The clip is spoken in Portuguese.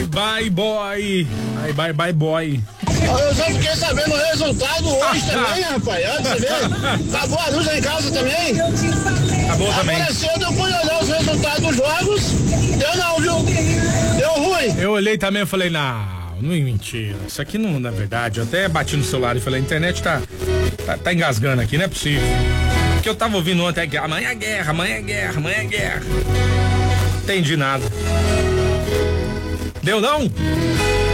bye boy. Bye bye boy. Eu só fiquei sabendo o resultado hoje também, rapaz. Olha, você vê. Acabou a luz aí em casa também. Acabou também. Agora cedo eu fui olhar os resultados dos jogos. Deu não, viu? Deu ruim. Eu olhei também e falei, não é mentira. Isso aqui não é verdade. Eu até bati no celular e falei, a internet tá engasgando aqui, não é possível. Porque eu tava ouvindo ontem, amanhã é guerra, amanhã é guerra, amanhã é guerra. Não entendi nada. Deu não?